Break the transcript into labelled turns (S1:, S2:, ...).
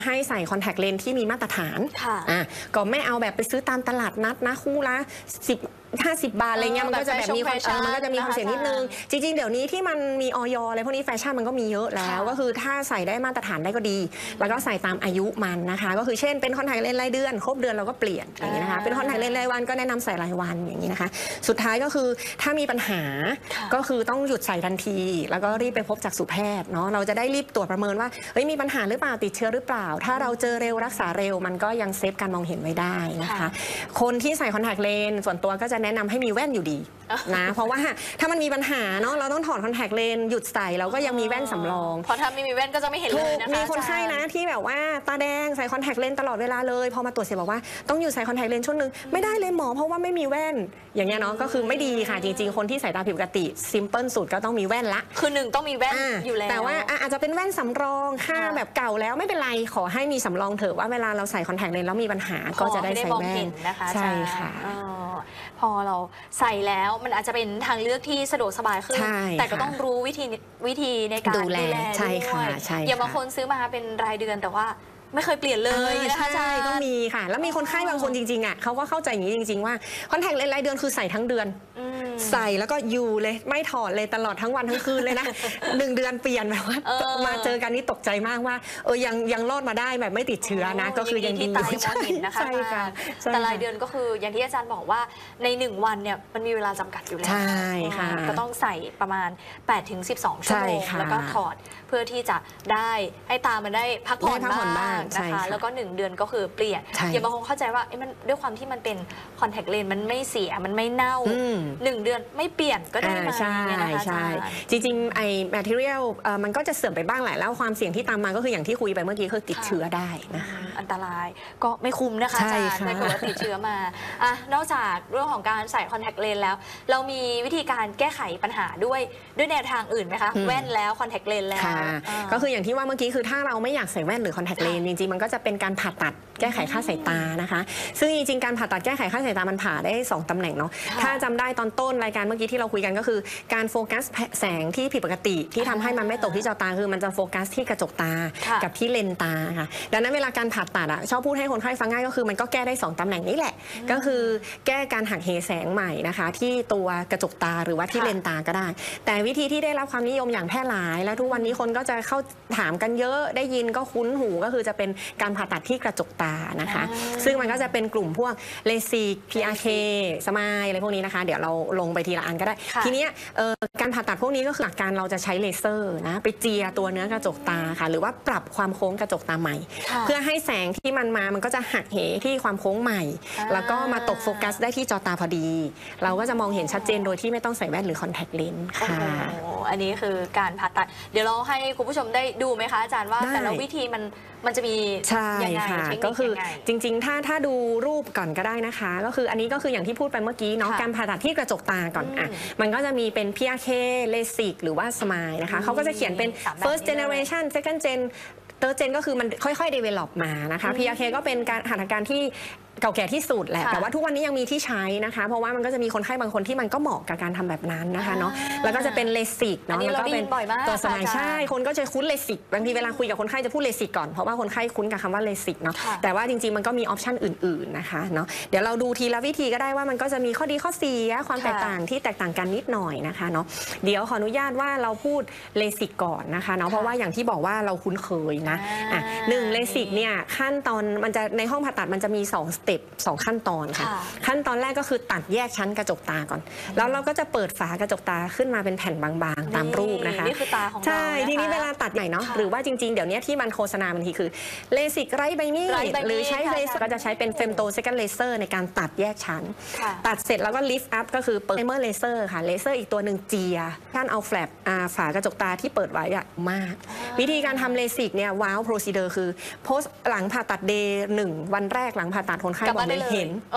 S1: ให้ใส่คอนแทคเลนส์ที่มีมาตรฐานก็ไม่เอาแบบไปซื้อตามตลาดนัดนะคู่ละ50 บาทอะไรเงี้ยมันก็จะแบบมีความเสี่ยงนิดนึงจริงๆเดี๋ยวนี้ที่มันมีออยอะไรพวกนี้แฟชั่นมันก็มีเยอะแล้วก็คือถ้าใส่ได้มาตรฐานได้ก็ดีแล้วก็ใส่ตามอายุมันนะคะก็คือเช่นเป็นคอนแทคเลนส์รายเดือนครบเดือนเราก็เปลี่ยนอย่างนี้นะคะเป็นคอนแทคเลนส์รายวันก็แนะนำใส่รายวันอย่างนี้นะคะสุดท้ายก็คือถ้ามีปัญหาก็คือต้องหยุดใส่ทันทีแล้วก็รีบไปพบจักษุแพทย์เนาะเราจะได้รีบตรวจประเมินว่าเฮ้ยมีปัญหาหรือเปล่าติดเชื้อหรือเปล่าถ้าเราเจอเร็วรักษาเร็วมันก็ยังเซฟการมองเห็นไว้ได้นะคะคนที่ใส่คอนแทคเลนส์ส่วนตัวก็จะแนะนำให้มีแว่นอยู่ดีนะเพราะว่าถ้ามันมีปัญหาเนาะเราต้องถอดคอนแทคเลนส์หยุดใส่เราก็ยังมีแว่นสำรอง
S2: เพราะถ้าไม่มีแว่นก็จะไม่เห็นเลยนะคะ
S1: มีคนไข้นะที่แบบว่าตาแดงใส่คอนแทคเลนส์ตลอดเวลาเลยพอมาตรวจเสร็จบอกว่าต้องหยุดใส่คอนแทคเลนส์ช่วงนึงไม่ได้เลยหมอเพราะว่าไม่มีแว่นอย่างเงี้ยเนาะก็คือไม่ดีค่ะจริงๆคนที่ใส่ตาผิวปกติซิมเพิลสุดก็ต้องมีแว่นละ
S2: คือ1ต้องมีแว่นอยู่แล้ว
S1: แต่ว่าอาจจะเป็นแว่นสำรองค่าแบบเก่าแล้วไม่เป็นไรขอให้มีสำรองเถอะว่าเวลาเราใส่คอนแทคเลนส์แล้วมีปัญหาก็จะได้ใส่แว่น
S2: นะคะ
S1: ใช่ค่ะ
S2: พอเราใส่แล้วมันอาจจะเป็นทางเลือกที่สะดวกสบายขึ้นแต่ก็ต้องรู้วิธีในการดูแล
S1: ใช่ค่ะ
S2: อย่างบางคนซื้อมาเป็นรายเดือนแต่ว่าไม่เคยเปลี่ยนเลยนะคะ
S1: ใช่ก็มีค่ะแล้วมีคนไข้บางคนจริงๆอ่ะเขาก็เข้าใจอย่างนี้จริงๆว่าคอนแทคเลนส์รายเดือนคือใส่ทั้งเดือนใส่แล้วก็อยู่เลยไม่ถอดเลยตลอดทั้งวันทั้งคืนเลยนะ1 เดือนเปลี่ยนแบบว่ามาเจอกันนี่ตกใจมากว่ายังรอดมาได้แบบไม่ติดเชื้อนะก็คือยังดีอยู่
S2: ใช่ค่ะแต่รายเดือนก็คืออย่างที่อาจารย์บอกว่าใน1 วันเนี่ยมันมีเวลาจำกัดอยู่แล้ว
S1: ใช่ค่ะ
S2: ก็ต้องใส่ประมาณ8-12 ชั่วโมงแล้วก็ถอดเพื่อที่จะได้ให้ตามันได้พักผ่อนบ้างนะคะแล้วก็1 เดือนก็คือเปลี่ยนอย่าบางคนเข้าใจว่ามันด้วยความที่มันเป็นคอนแทคเลนส์มันไม่เสียมันไม่เน่า1 เดือนไม่เปลี่ยนก็ได้ไหม
S1: ใช่จริงๆไอ้ material มันก็จะเสื่อมไปบ้างแหละแล้วความเสี่ยงที่ตามมาก็คืออย่างที่คุยไปเมื่อกี้คือติดเชื้อได้นะคะ
S2: อันตรายก็ไม่คุ้มนะคะอาจารย์ถ้าเกิดว่าติดเชื้อมานอกจากเรื่องของการใส่คอนแทคเลนส์แล้วเรามีวิธีการแก้ไขปัญหาด้วยแนวทางอื่นไหมคะแว่นแล้วคอนแทคเลนส์แล้ว
S1: ก็คืออย่างที่ว่าเมื่อกี้คือถ้าเราไม่อยากใส่แว่นหรือคอนแทคเลนส์จริงๆมันก็จะเป็นการผ่าตัดแก้ไขค่าสายตานะคะซึ่งจริงๆการผ่าตัดแก้ไขค่าสายตามันผ่าได้2 ตำแหน่งเนาะถ้าจำได้ตอนต้นรายการเมื่อกี้ที่เราคุยกันก็คือการโฟกัสแสงที่ผิดปกติที่ทำให้มันไม่ตกที่จอตาคือมันจะโฟกัสที่กระจกตากับที่เลนตาค่ะดังนั้นเวลาการผ่าตัดชอบพูดให้คนไข้ฟังง่ายก็คือมันก็แก้ได้2 ตำแหน่งนี้แหละก็คือแก้การหักเหแสงใหม่นะคะที่ตัวกระจกตาหรือว่าที่เลนตาก็ได้แต่วิธีที่ได้รับความนิยมอย่างแพร่หลายและทุกวันนี้คนก็จะเข้าถามกันเยอะได้ยินก็คุ้นหูก็คือจะเป็นการผ่าตัดที่กระจกตานะคะซึ่งมันก็จะเป็นกลุ่มพวกเลสิก PRK สมายอะไรพวกนี้นะคะเดี๋ยวเราลงไปทีละอันก็ได้ทีนี้การผ่าตัดพวกนี้ก็คือหลักการเราจะใช้เลเซอร์นะไปเจียตัวเนื้อกระจกตาค่ะหรือว่าปรับความโค้งกระจกตาใหม่เพื่อให้แสงที่มันก็จะหักเหที่ความโค้งใหม่แล้วก็มาตกโฟกัสได้ที่จอตาพอดีเราก็จะมองเห็นชัดเจนโดยที่ไม่ต้องใส่แว่นหรือคอนแทคเลนส์ค่ะ
S2: อันนี้คือการผ่าตัดเดี๋ยวเราให้คุณผู้ชมได้ดูไหมคะอาจารย์ว่าแต่ละวิธีมันจะมียังไง
S1: ก็คือจริงๆถ้าดูรูปก่อนก็ได้นะคะก็คืออันนี้ก็คืออย่างที่พูดไปเมื่อกี้เนาะการผ่าตัดที่กระจกตาก่อนมันก็จะมีเป็น PRK เลสิกหรือว่าสมายนะคะเขาก็จะเขียนเป็น first generation second gen third gen ก็คือมันค่อยๆ develop มานะคะ PRK ก็เป็นการหัตถการที่เก่าแก่ที่สุดแหละแต่ว่าทุกวันนี้ยังมีที่ใช้นะคะเพราะว่ามันก็จะมีคนไข้บางคนที่มันก็เหมาะกับการทำแบบนั้นนะคะเนาะแล้วก็จะเป็นเลสิกเนาะแล้วก็เป็นตัวสมายใช่คนก็จะคุ้นเลสิกบางทีเวลาคุยกับคนไข้จะพูดเลสิกก่อนเพราะว่าคนไข้คุ้นกับคำว่าเลสิกเนาะแต่ว่าจริงๆมันก็มีออปชันอื่นๆนะคะเนาะเดี๋ยวเราดูทีละวิธีก็ได้ว่ามันก็จะมีข้อดีข้อเสียความแตกต่างที่แตกต่างกันนิดหน่อยนะคะเนาะเดี๋ยวขออนุญาตว่าเราพูดเลสิกก่อนนะคะเนาะเพราะว่าอย่างที่บอกว่าเราคุ้นเคยนะ1เลสิกเนี่ยขั้นตอนมันจะในห้องผ่าตัดมันจะมี2 สเต็ป2 ขั้นตอนค่ะขั้นตอนแรกก็คือตัดแยกชั้นกระจกตาก่อนแล้วเราก็จะเปิดฝากระจกตาขึ้นมาเป็นแผ่นบางๆตามรูปนะคะ
S2: นี่คือตาของเรา
S1: ใช่ทีนี้เวลาตัดใหญ่เนาะหรือว่าจริงๆเดี๋ยวนี้ที่มันโฆษณาบางทีคือเลสิกไร้ใบมีดหรือใช้เลเซอร์ก็จะใช้เป็นเฟมโตเซคันด์เลเซอร์ในการตัดแยกชั้นตัดเสร็จแล้วก็ลิฟต์อัพก็คือเปิดเมอร์เลเซอร์ค่ะเลเซอร์อีกตัวหนึ่งเจียท่านเอาแฟลปฝากระจกตาที่เปิดไว้มากวิธีการทำเลสิกเนี่ยว้าวโปรซีเดอร์คือโพสหลังผ่าตัดเดย์1 วันแรกหลังผ่าตัดคนไข้บอกเลยเห็น